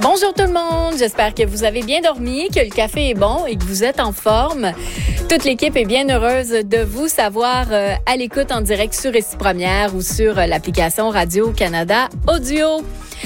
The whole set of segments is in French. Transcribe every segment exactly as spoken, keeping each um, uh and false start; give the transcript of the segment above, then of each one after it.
Bonjour tout le monde, j'espère que vous avez bien dormi, que le café est bon et que vous êtes en forme. Toute l'équipe est bien heureuse de vous savoir euh, à l'écoute en direct sur Ici Première ou sur euh, l'application Radio-Canada Audio.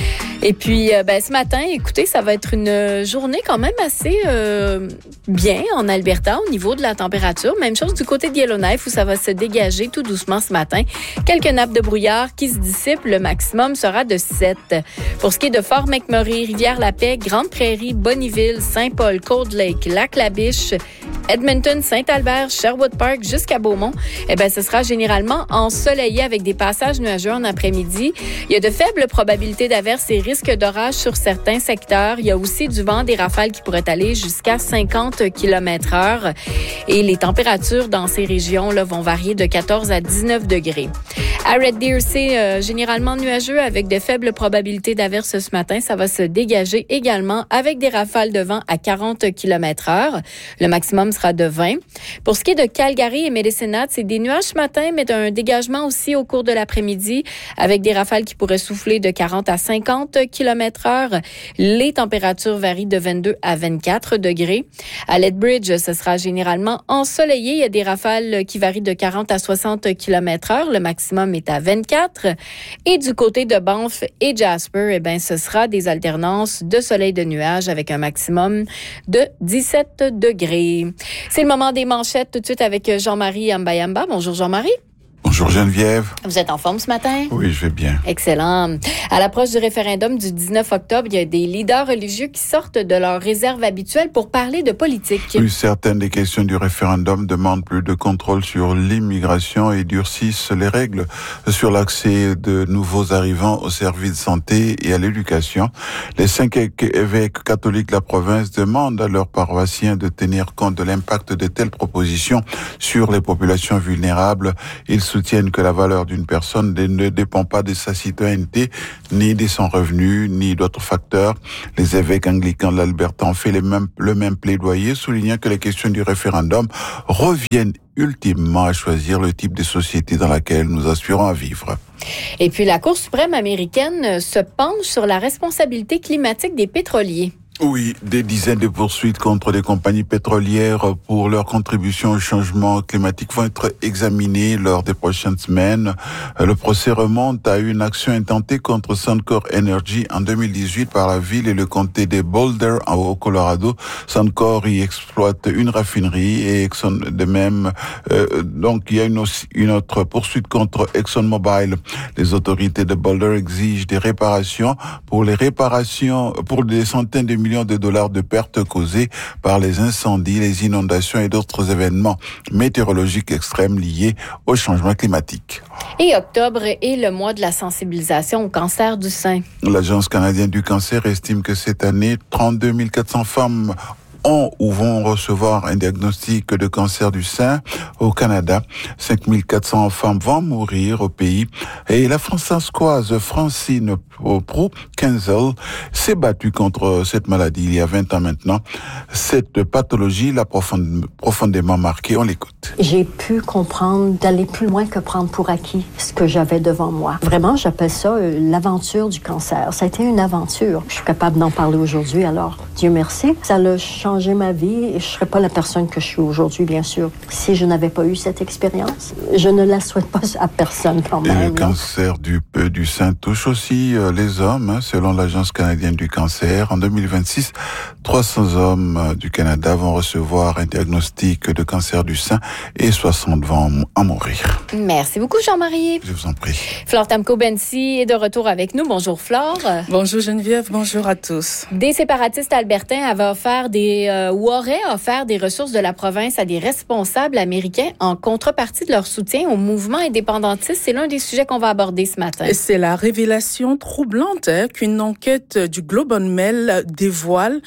Et puis, euh, ben, ce matin, écoutez, ça va être une journée quand même assez euh, bien en Alberta au niveau de la température. Même chose du côté de Yellowknife où ça va se dégager tout doucement ce matin. Quelques nappes de brouillard qui se dissipent. Le maximum sera de sept. Pour ce qui est de Fort McMurray, Rivière-la-Paix, Grande-Prairie, Bonnyville, Saint-Paul, Cold Lake, Lac-la-Biche, Edmonton, Saint-Albert, Sherwood Park jusqu'à Beaumont, eh ben, ce sera généralement ensoleillé avec des passages nuageux en après-midi. Il y a de faibles probabilités d'averses et risques d'orage sur certains secteurs. Il y a aussi du vent, des rafales qui pourraient aller jusqu'à cinquante kilomètres heure. Et les températures dans ces régions là vont varier de quatorze à dix-neuf degrés. À Red Deer, c'est euh, généralement nuageux avec de faibles probabilités d'averses ce matin. Ça va se dégager également avec des rafales de vent à quarante kilomètres heure. Le maximum sera de vingt. Pour ce qui est de Calgary et Medicine Hat, c'est des nuages ce matin, mais d'un dégagement aussi au cours de l'après-midi avec des rafales qui pourraient souffler de quarante à cinquante kilomètres heure. Les températures varient de vingt-deux à vingt-quatre degrés. À Lethbridge, ce sera généralement ensoleillé. Il y a des rafales qui varient de quarante à soixante kilomètres heure. Le maximum est à vingt-quatre. Et du côté de Banff et Jasper, eh bien, ce sera des alternances de soleil de nuages avec un maximum de dix-sept degrés. C'est le moment des manchettes tout de suite avec Jean-Marie Ambayamba. Bonjour Jean-Marie. Bonjour Geneviève. Vous êtes en forme ce matin? Oui, je vais bien. Excellent. À l'approche du référendum du dix-neuf octobre, il y a des leaders religieux qui sortent de leur réserve habituelle pour parler de politique. Oui, certaines des questions du référendum demandent plus de contrôle sur l'immigration et durcissent les règles sur l'accès de nouveaux arrivants aux services de santé et à l'éducation. Les cinq évêques catholiques de la province demandent à leurs paroissiens de tenir compte de l'impact de telles propositions sur les populations vulnérables. Ils soutiennent que la valeur d'une personne ne dépend pas de sa citoyenneté, ni de son revenu, ni d'autres facteurs. Les évêques anglicans de l'Alberta ont fait les mêmes, le même plaidoyer, soulignant que les questions du référendum reviennent ultimement à choisir le type de société dans laquelle nous aspirons à vivre. Et puis la Cour suprême américaine se penche sur la responsabilité climatique des pétroliers. Oui, des dizaines de poursuites contre des compagnies pétrolières pour leur contribution au changement climatique vont être examinées lors des prochaines semaines. Le procès remonte à une action intentée contre Suncor Energy en deux mille dix-huit par la ville et le comté de Boulder au Colorado. Suncor y exploite une raffinerie et Exxon de même. Euh, donc il y a une, aussi, une autre poursuite contre ExxonMobil. Les autorités de Boulder exigent des réparations pour les réparations pour des centaines de millions de dollars de pertes causées par les incendies, les inondations et d'autres événements météorologiques extrêmes liés au changement climatique. Et octobre est le mois de la sensibilisation au cancer du sein. L'Agence canadienne du cancer estime que cette année, trente-deux mille quatre cents femmes ont ou vont recevoir un diagnostic de cancer du sein au Canada. cinq mille quatre cents femmes vont mourir au pays. Et la franciscoise Francine Prou-Kenzel s'est battue contre cette maladie il y a vingt ans maintenant. Cette pathologie l'a profondément marquée. On l'écoute. J'ai pu comprendre d'aller plus loin que prendre pour acquis ce que j'avais devant moi. Vraiment, j'appelle ça euh, l'aventure du cancer. Ça a été une aventure. Je suis capable d'en parler aujourd'hui, alors Dieu merci. Ça a changé ma vie et je ne serais pas la personne que je suis aujourd'hui, bien sûr, si je n'avais pas eu cette expérience. Je ne la souhaite pas à personne quand même. Et le cancer du, du sein touche aussi euh, les hommes, hein, selon l'Agence canadienne du cancer. En deux mille vingt-six, trois cents hommes euh, du Canada vont recevoir un diagnostic de cancer du sein et soixante vont en mourir. Merci beaucoup, Jean-Marie. Je vous en prie. Flore Tamko-Bensi est de retour avec nous. Bonjour, Flore. Bonjour, Geneviève. Bonjour à tous. Des séparatistes albertains avaient offert des, euh, ou auraient offert des ressources de la province à des responsables américains en contrepartie de leur soutien au mouvement indépendantiste. C'est l'un des sujets qu'on va aborder ce matin. C'est la révélation troublante hein, qu'une enquête du Globe and Mail dévoile.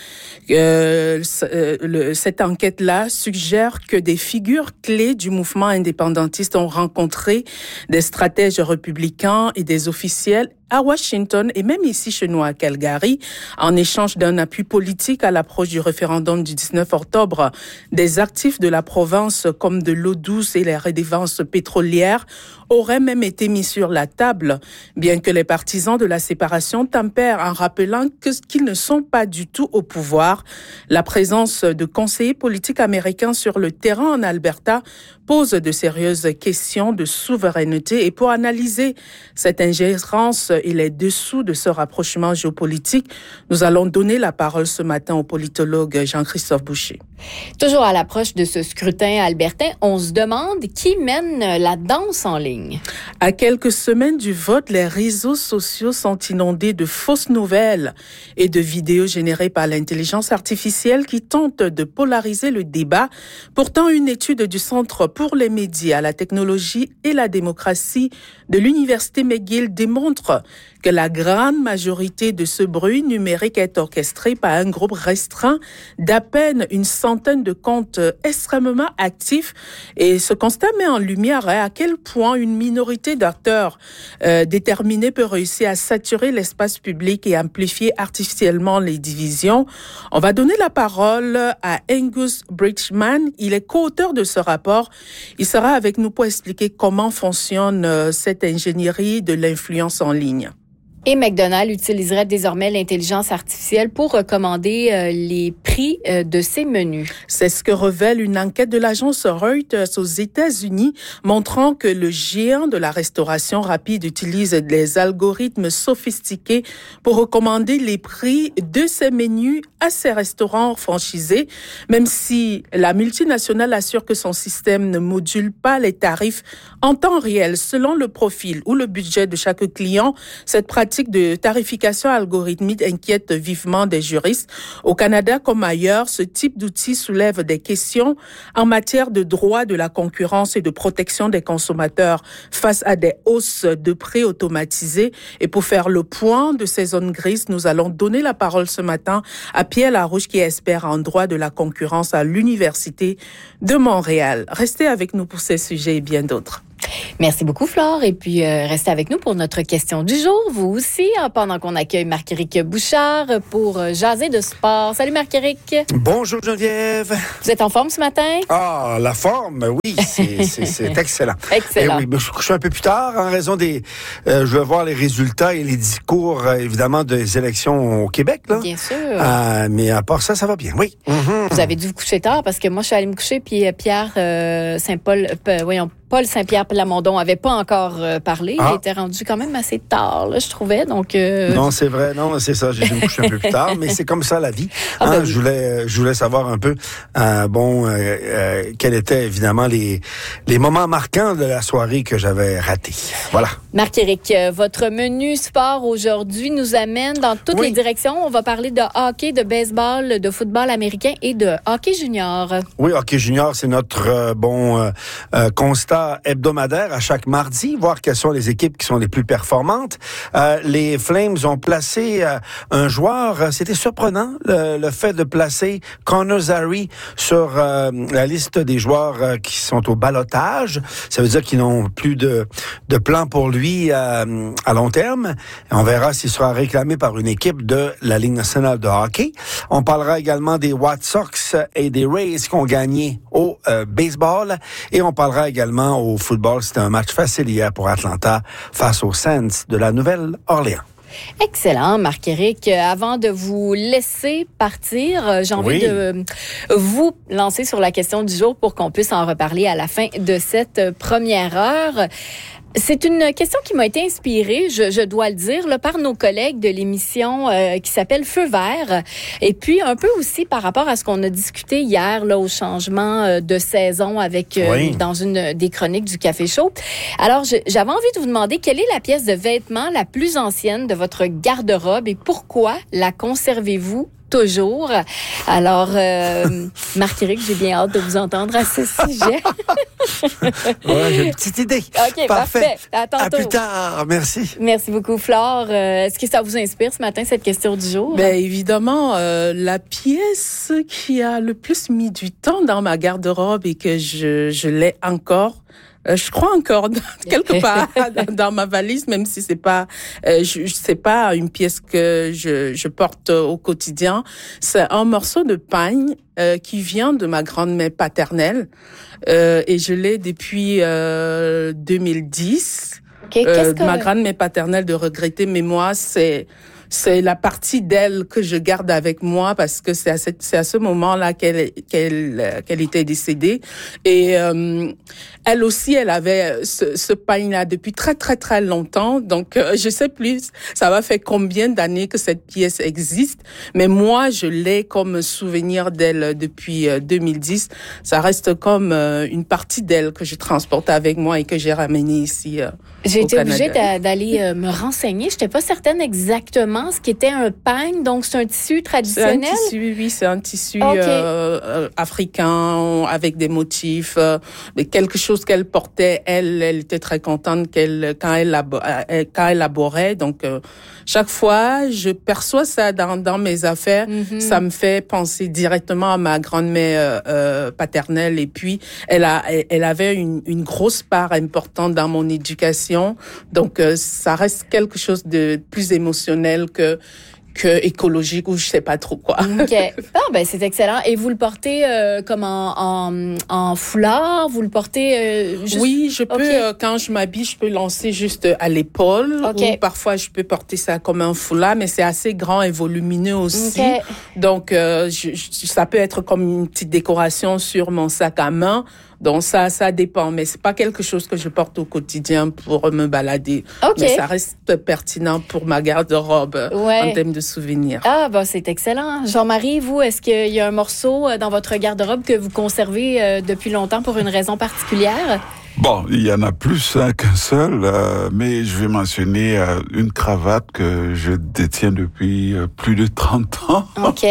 Euh, le, cette enquête-là suggère que des figures clés du mouvement indépendantiste ont rencontré des stratèges républicains et des officiels à Washington et même ici chez nous à Calgary, en échange d'un appui politique à l'approche du référendum du dix-neuf octobre. Des actifs de la province comme de l'eau douce et les redevances pétrolières auraient même été mis sur la table, bien que les partisans de la séparation tempèrent en rappelant que, qu'ils ne sont pas du tout au pouvoir. La présence de conseillers politiques américains sur le terrain en Alberta pose de sérieuses questions de souveraineté. Et pour analyser cette ingérence et les dessous de ce rapprochement géopolitique, nous allons donner la parole ce matin au politologue Jean-Christophe Boucher. Toujours à l'approche de ce scrutin albertain, on se demande qui mène la danse en ligne. À quelques semaines du vote, les réseaux sociaux sont inondés de fausses nouvelles et de vidéos générées par l'intelligence artificielle qui tentent de polariser le débat. Pourtant, une étude du Centre pour les médias, la technologie et la démocratie de l'Université McGill démontre que la grande majorité de ce bruit numérique est orchestré par un groupe restreint d'à peine une centaine de comptes extrêmement actifs. Et ce constat met en lumière à quel point une minorité d'acteurs euh, déterminés peut réussir à saturer l'espace public et amplifier artificiellement les divisions. On va donner la parole à Angus Bridgman. Il est co-auteur de ce rapport. Il sera avec nous pour expliquer comment fonctionne euh, cette ingénierie de l'influence en ligne. Et McDonald's utiliserait désormais l'intelligence artificielle pour recommander euh, les prix euh, de ses menus. C'est ce que révèle une enquête de l'agence Reuters aux États-Unis, montrant que le géant de la restauration rapide utilise des algorithmes sophistiqués pour recommander les prix de ses menus à ses restaurants franchisés. Même si la multinationale assure que son système ne module pas les tarifs en temps réel selon le profil ou le budget de chaque client, cette pratique de tarification algorithmique inquiète vivement des juristes. Au Canada comme ailleurs, ce type d'outil soulève des questions en matière de droit de la concurrence et de protection des consommateurs face à des hausses de prix automatisées. Et pour faire le point de ces zones grises, nous allons donner la parole ce matin à Pierre Larouche, qui est expert en droit de la concurrence à l'Université de Montréal. Restez avec nous pour ces sujets et bien d'autres. Merci beaucoup, Flore. Et puis, euh, restez avec nous pour notre question du jour. Vous aussi, hein, pendant qu'on accueille Marc-Éric Bouchard pour euh, jaser de sport. Salut, Marc-Éric. Bonjour, Geneviève. Vous êtes en forme ce matin? Ah, la forme, oui, c'est, c'est, c'est excellent. Excellent. Et oui, je, je suis un peu plus tard en raison des... Euh, je vais voir les résultats et les discours, euh, évidemment, des élections au Québec. Là. Bien sûr. Euh, mais à part ça, ça va bien, oui. Mm-hmm. Vous avez dû vous coucher tard parce que moi, je suis allée me coucher, puis Pierre euh, Saint-Paul... Euh, voyons, Paul Saint-Pierre Plamondon avait pas encore euh, parlé. Ah. Il était rendu quand même assez tard, là, je trouvais. Donc, euh... Non, c'est vrai. Non, c'est ça. J'ai dû me coucher un peu plus tard, mais c'est comme ça la vie. Ah, hein, ben oui. Je voulais, je voulais savoir un peu, euh, bon, euh, euh, quels étaient évidemment les les moments marquants de la soirée que j'avais ratés. Voilà. Marc-Éric, votre menu sport aujourd'hui nous amène dans toutes oui. les directions. On va parler de hockey, de baseball, de football américain et de hockey junior. Oui, hockey junior, c'est notre euh, bon euh, euh, constat hebdomadaire à chaque mardi, voir quelles sont les équipes qui sont les plus performantes. Euh, les Flames ont placé euh, un joueur, euh, c'était surprenant, le, le fait de placer Connor Zary sur euh, la liste des joueurs euh, qui sont au ballottage. Ça veut dire qu'ils n'ont plus de, de plan pour lui euh, à long terme. Et on verra s'il sera réclamé par une équipe de la Ligue nationale de hockey. On parlera également des White Sox et des Rays qui ont gagné au euh, baseball. Et on parlera également au football. C'était un match facile hier pour Atlanta face aux Saints de la Nouvelle-Orléans. Excellent, Marc-Éric. Avant de vous laisser partir, j'ai envie oui. de vous lancer sur la question du jour pour qu'on puisse en reparler à la fin de cette première heure. C'est une question qui m'a été inspirée, je, je dois le dire, là, par nos collègues de l'émission euh, qui s'appelle Feu vert. Et puis, un peu aussi par rapport à ce qu'on a discuté hier là, au changement euh, de saison avec euh, oui. dans une des chroniques du Café Chaud. Alors, je, j'avais envie de vous demander quelle est la pièce de vêtement la plus ancienne de votre garde-robe et pourquoi la conservez-vous toujours. Alors, euh, Marc-Éric, j'ai bien hâte de vous entendre à ce sujet. Ouais, j'ai une petite idée. OK, parfait. parfait. À tantôt. À plus tard. Merci. Merci beaucoup, Flore. Euh, est-ce que ça vous inspire ce matin, cette question du jour? Bien, évidemment, euh, la pièce qui a le plus mis du temps dans ma garde-robe et que je, je l'ai encore Euh, je crois encore quelque part dans ma valise, même si c'est pas, euh, je, c'est pas une pièce que je, je porte au quotidien. C'est un morceau de pagne euh, qui vient de ma grand-mère paternelle euh, et je l'ai depuis euh, deux mille dix. Okay, euh, que... Ma grand-mère paternelle de regretter, mais moi c'est c'est la partie d'elle que je garde avec moi parce que c'est à, cette, c'est à ce moment-là qu'elle, qu'elle, qu'elle était décédée. Et euh, elle aussi, elle avait ce, ce pagne-là depuis très, très, très longtemps. Donc, euh, je sais plus, ça va faire combien d'années que cette pièce existe. Mais moi, je l'ai comme souvenir d'elle depuis euh, deux mille dix. Ça reste comme euh, une partie d'elle que je transporte avec moi et que j'ai ramenée ici euh, J'ai au été Canada. obligée d'aller euh, me renseigner. Je n'étais pas certaine exactement ce qu'était un pagne. Donc, c'est un tissu traditionnel? C'est un tissu, oui, c'est un tissu okay. euh, euh, africain avec des motifs. Euh, mais quelque chose qu'elle portait, elle, elle était très contente qu'elle, quand elle, labo- quand elle laborait. Donc, euh, chaque fois, je perçois ça dans, dans mes affaires. Mm-hmm. Ça me fait penser directement à ma grand-mère euh, paternelle. Et puis, elle, a, elle avait une, une grosse part importante dans mon éducation. Donc, euh, ça reste quelque chose de plus émotionnel que que écologique ou je sais pas trop quoi. OK. Ah, ben, c'est excellent. Et vous le portez euh, comme en, en, en foulard? Vous le portez euh, juste... Oui, je peux, okay. euh, quand je m'habille, je peux lancer juste à l'épaule. Okay. Ou parfois, je peux porter ça comme un foulard, mais c'est assez grand et volumineux aussi. Okay. Donc, euh, je, je, ça peut être comme une petite décoration sur mon sac à main. Donc ça, ça dépend, mais c'est pas quelque chose que je porte au quotidien pour me balader. Okay. Mais ça reste pertinent pour ma garde-robe ouais. en termes de souvenirs. Ah, bah c'est excellent. Jean-Marie, vous, est-ce qu'il y a un morceau dans votre garde-robe que vous conservez depuis longtemps pour une raison particulière? Bon, il y en a plus hein, qu'un seul, euh, mais je vais mentionner euh, une cravate que je détiens depuis euh, plus de trente ans. OK.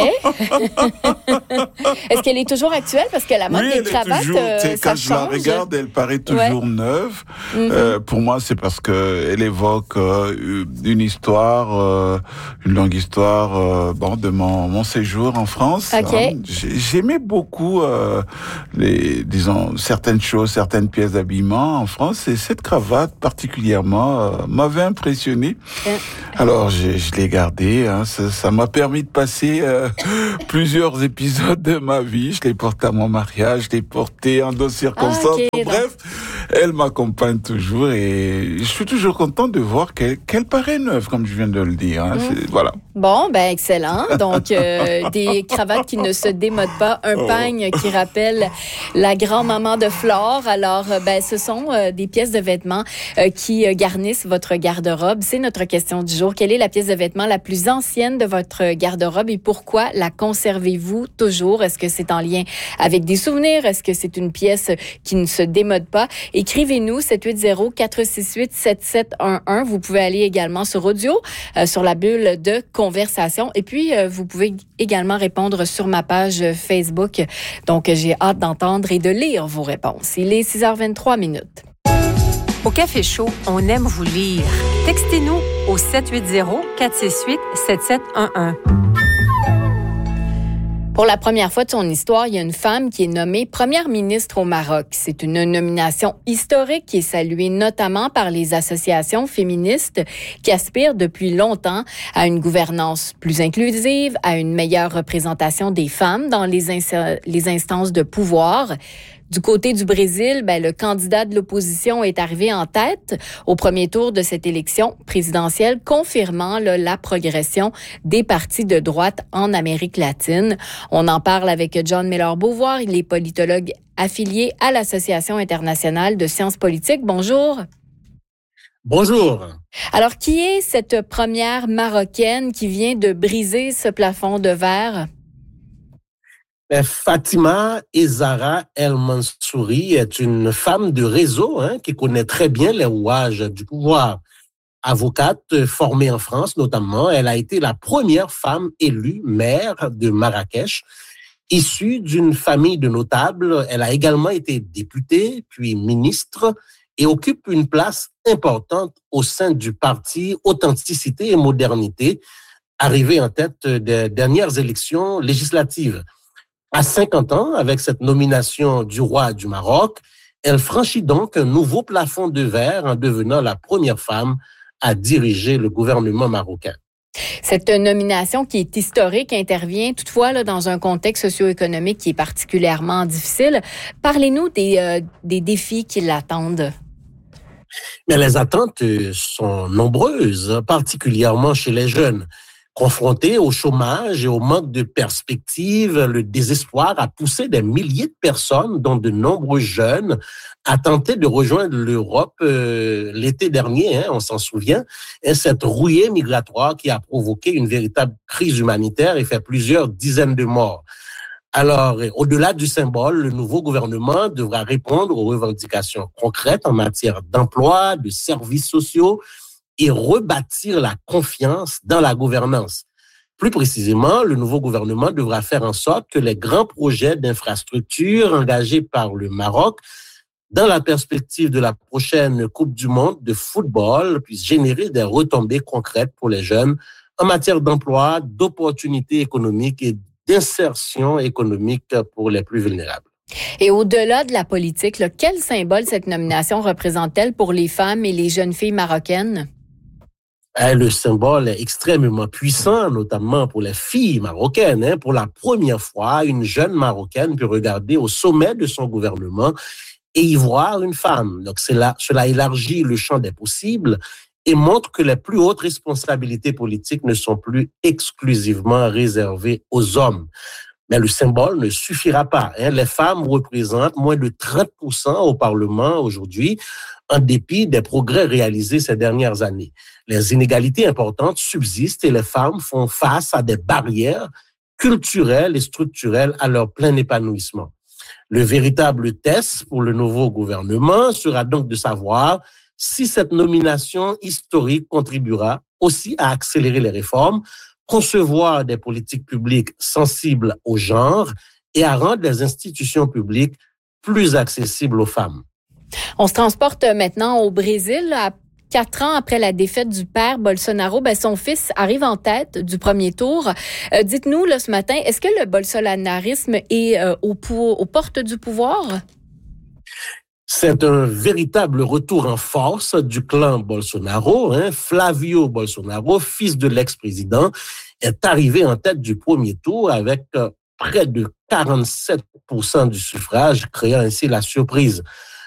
Est-ce qu'elle est toujours actuelle? Parce que la mode oui, des cravates, toujours, euh, ça quand change. je la regarde, elle paraît toujours ouais. neuve. Mm-hmm. Euh, pour moi, c'est parce que elle évoque euh, une histoire, euh, une longue histoire euh, bon, de mon, mon séjour en France. Okay. Hein. J'aimais beaucoup, euh, les, disons, certaines choses, certaines pièces d'habillement en France, et cette cravate particulièrement euh, m'avait impressionné. Euh. Alors je, je l'ai gardée, hein, ça, ça m'a permis de passer euh, plusieurs épisodes de ma vie. Je l'ai portée à mon mariage, je l'ai portée en d'autres circonstances. Ah, okay, bref, elle m'accompagne toujours et je suis toujours content de voir qu'elle, qu'elle paraît neuve, comme je viens de le dire. Hein, mmh. Voilà. Bon, ben excellent. Donc, euh, des cravates qui ne se démodent pas, un oh. pagne qui rappelle la grand-maman de Flore. Alors, ben ce sont euh, des pièces de vêtements euh, qui euh, garnissent votre garde-robe. C'est notre question du jour. Quelle est la pièce de vêtement la plus ancienne de votre garde-robe et pourquoi la conservez-vous toujours? Est-ce que c'est en lien avec des souvenirs? Est-ce que c'est une pièce qui ne se démode pas? Écrivez-nous sept huit zéro, quatre six huit, sept sept un un. Vous pouvez aller également sur audio, euh, sur la bulle de conversation. Et puis, euh, vous pouvez également répondre sur ma page Facebook. Donc, j'ai hâte d'entendre et de lire vos réponses. Il est six heures vingt-trois minutes. Au Café Chaud, on aime vous lire. Textez-nous au sept huit zéro, quatre six huit, sept sept un un. Pour la première fois de son histoire, il y a une femme qui est nommée première ministre au Maroc. C'est une nomination historique qui est saluée notamment par les associations féministes qui aspirent depuis longtemps à une gouvernance plus inclusive, à une meilleure représentation des femmes dans les, ins- les instances de pouvoir. Du côté du Brésil, ben, le candidat de l'opposition est arrivé en tête au premier tour de cette élection présidentielle, confirmant là, la progression des partis de droite en Amérique latine. On en parle avec John Miller-Beauvoir. Il est politologue affilié à l'Association internationale de sciences politiques. Bonjour. Bonjour. Alors, qui est cette première Marocaine qui vient de briser ce plafond de verre? Fatima Ezara El Mansouri est une femme de réseau hein, qui connaît très bien les rouages du pouvoir. Avocate formée en France notamment, elle a été la première femme élue maire de Marrakech. Issue d'une famille de notables, elle a également été députée, puis ministre et occupe une place importante au sein du parti Authenticité et Modernité, arrivé en tête des dernières élections législatives. À cinquante ans, avec cette nomination du roi du Maroc, Elle franchit donc un nouveau plafond de verre en devenant la première femme à diriger le gouvernement marocain. Cette nomination qui est historique intervient toutefois là, dans un contexte socio-économique qui est particulièrement difficile. Parlez-nous des, euh, des défis qui l'attendent. Mais les attentes sont nombreuses, particulièrement chez les jeunes. Confrontés au chômage et au manque de perspectives, le désespoir a poussé des milliers de personnes, dont de nombreux jeunes, à tenter de rejoindre l'Europe euh, l'été dernier, hein, on s'en souvient, et cette rouillée migratoire qui a provoqué une véritable crise humanitaire et fait plusieurs dizaines de morts. Alors, au-delà du symbole, le nouveau gouvernement devra répondre aux revendications concrètes en matière d'emploi, de services sociaux, et rebâtir la confiance dans la gouvernance. Plus précisément, le nouveau gouvernement devra faire en sorte que les grands projets d'infrastructure engagés par le Maroc dans la perspective de la prochaine Coupe du Monde de football puissent générer des retombées concrètes pour les jeunes en matière d'emploi, d'opportunités économiques et d'insertion économique pour les plus vulnérables. Et au-delà de la politique, là, quel symbole cette nomination représente-t-elle pour les femmes et les jeunes filles marocaines? Le symbole est extrêmement puissant, notamment pour les filles marocaines. Hein. Pour la première fois, une jeune Marocaine peut regarder au sommet de son gouvernement et y voir une femme. Donc, c'est là, cela élargit le champ des possibles et montre que les plus hautes responsabilités politiques ne sont plus exclusivement réservées aux hommes. Mais le symbole ne suffira pas. Hein. Les femmes représentent moins de trente pour cent au Parlement aujourd'hui, en dépit des progrès réalisés ces dernières années. Les inégalités importantes subsistent et les femmes font face à des barrières culturelles et structurelles à leur plein épanouissement. Le véritable test pour le nouveau gouvernement sera donc de savoir si cette nomination historique contribuera aussi à accélérer les réformes, concevoir des politiques publiques sensibles au genre et à rendre les institutions publiques plus accessibles aux femmes. On se transporte maintenant au Brésil. À quatre ans après la défaite du père Bolsonaro, ben son fils arrive en tête du premier tour. Euh, dites-nous là, ce matin, est-ce que le bolsonarisme est euh, au pou- aux portes du pouvoir? C'est un véritable retour en force du clan Bolsonaro. Hein. Flavio Bolsonaro, fils de l'ex-président, est arrivé en tête du premier tour avec euh, près de quarante-sept pour cent du suffrage, créant ainsi la surprise.